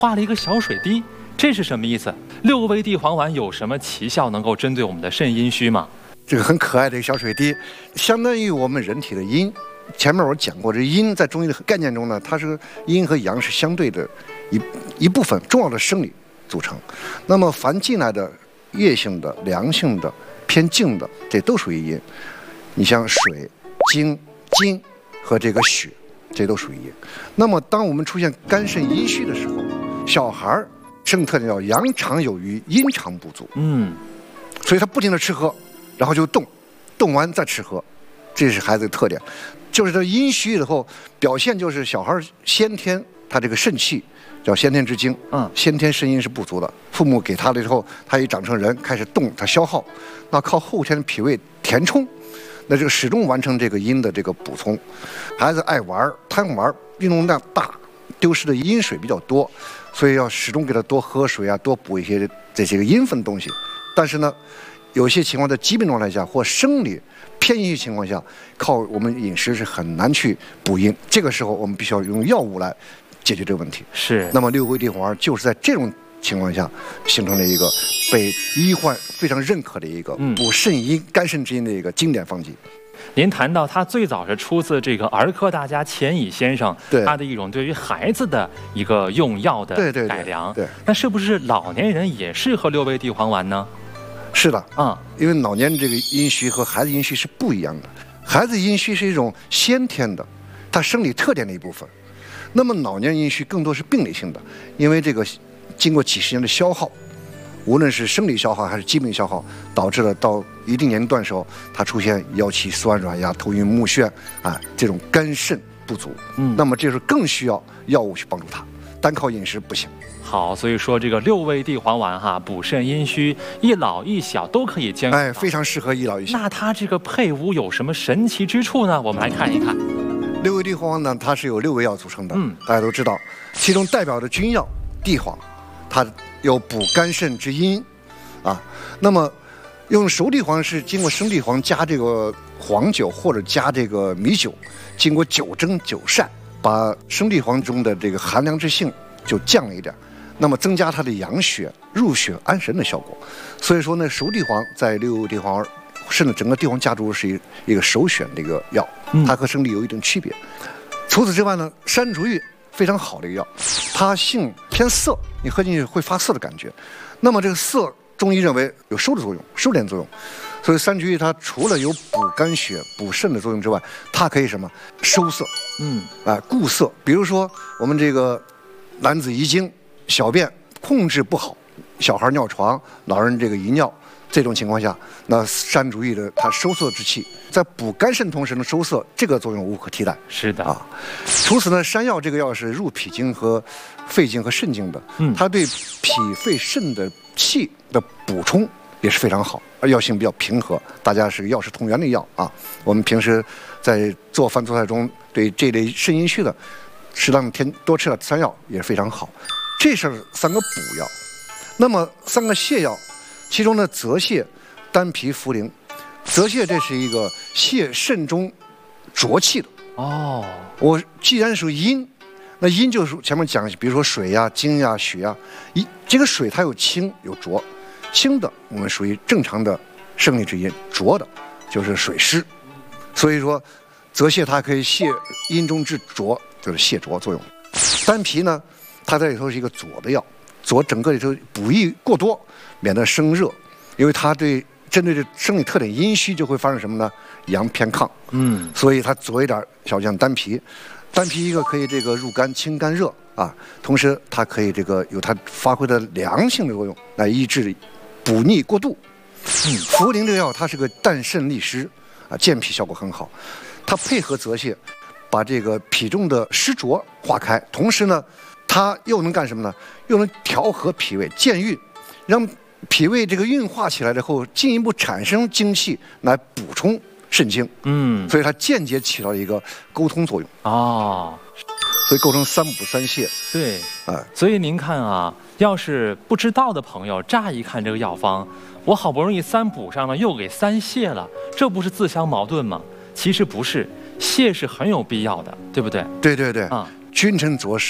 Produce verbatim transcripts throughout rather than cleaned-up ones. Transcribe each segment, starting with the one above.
画了一个小水滴，这是什么意思？六味地黄丸有什么奇效能够针对我们的肾阴虚吗？ 这个很可爱的一个小水滴，相当于我们人体的阴。前面我讲过，这阴在中医的概念中呢，它是阴和阳是相对的一一部分重要的生理组成。那么凡进来的液性的、凉性的、偏静的，这都属于阴。你像水、精、金和这个血，这都属于阴。那么当我们出现肝肾阴虚的时候，小孩儿生理特点叫阳常有余，阴常不足。嗯，所以他不停的吃喝，然后就动，动完再吃喝，这是孩子的特点。就是他阴虚以后，表现就是小孩先天他这个肾气叫先天之精，嗯，先天肾阴是不足的。父母给他了之后，他一长成人开始动，他消耗，那靠后天的脾胃填充，那这个始终完成这个阴的这个补充。孩子爱玩贪玩，运动量大，丢失的阴水比较多，所以要始终给他多喝水啊，多补一些这些个阴分东西。但是呢，有些情况在疾病状态下或生理偏阴虚情况下，靠我们饮食是很难去补阴。这个时候我们必须要用药物来解决这个问题。是。那么六味地黄丸就是在这种情况下形成了一个被医患非常认可的一个补肾阴、肝肾之阴的一个经典方剂。 您谈到它最早是出自这个儿科大家钱乙先生他的一种对于孩子的一个用药的改良。对，那是不是老年人也适合六味地黄丸呢？ 是的啊，因为老年这个阴虚和孩子阴虚是不一样的。孩子阴虚是一种先天的，它生理特点的一部分。那么老年阴虚更多是病理性的，因为这个经过几十年的消耗，无论是生理消耗还是疾病消耗，导致了到一定年龄段时候，它出现腰膝酸软呀、头晕目眩啊这种肝肾不足。嗯，那么这时候更需要药物去帮助他，单靠饮食不行。 好，所以说这个六味地黄丸哈，补肾阴虚，一老一小都可以兼顾。 哎，非常适合一老一小。 那它这个配伍有什么神奇之处呢？我们来看一看。 六味地黄丸呢，它是由六味药组成的，嗯，大家都知道，其中代表的君药地黄，它有补肝肾之阴，啊，那么用熟地黄是经过生地黄加这个黄酒或者加这个米酒，经过酒蒸酒晒，把生地黄中的这个寒凉之性就降了一点。那么增加它的养血、入血、安神的效果，所以说呢，熟地黄在六味地黄甚至整个地黄家族是一一个首选的一个药，它和生地有一定区别。除此之外呢，山竹玉非常好的一个药，它性偏涩，你喝进去会发涩的感觉。那么这个涩，中医认为有收的作用、收敛作用，所以山竹玉它除了有补肝血、补肾的作用之外，它可以什么收涩，嗯啊、呃、固涩。比如说我们这个男子遗精。小便控制不好，小孩尿床，老人这个遗尿，这种情况下，那山竹玉的它收涩之气，在补肝肾同时能收涩，这个作用无可替代。是的啊。除此呢，山药这个药是入脾经和肺经和肾经的，嗯，它对脾肺肾的气的补充也是非常好，而药性比较平和，大家是药食同源的药啊。我们平时在做饭做菜中，对这类肾阴虚的，适当添多吃点山药也是非常好。这是三个补药，那么三个泻药，其中的泽泻、丹皮、茯苓。泽泻这是一个泻肾中浊气的哦。我既然属阴，那阴就是前面讲，比如说水呀、精呀、血呀，一这个水它有清有浊，清的我们属于正常的生理之阴，浊的就是水湿。所以说，泽泻它可以泻阴中之浊，就是泻浊作用。丹皮呢？它在里头是一个佐的药，佐整个里头补益过多，免得生热，因为它对针对这生理特点阴虚就会发生什么呢？阳偏亢，嗯，所以它佐一点小将丹皮，丹皮一个可以这个入肝清肝热啊，同时它可以这个有它发挥的凉性的作用来抑制补逆过度。嗯，茯苓这个药它是个淡渗利湿啊，健脾效果很好，它配合泽泻，把这个脾中的湿浊化开，同时呢。它又能干什么呢？又能调和脾胃，健运，让脾胃这个运化起来之后，进一步产生精气来补充肾精。嗯，所以它间接起到一个沟通作用哦，所以构成三补三泻。对，啊、呃， 所以您看啊，要是不知道的朋友，乍一看这个药方，我好不容易三补上了，又给三泻了，这不是自相矛盾吗？其实不是，泻是很有必要的，对不对？ 对对对啊，君臣佐使。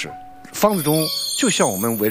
方子中就像我们围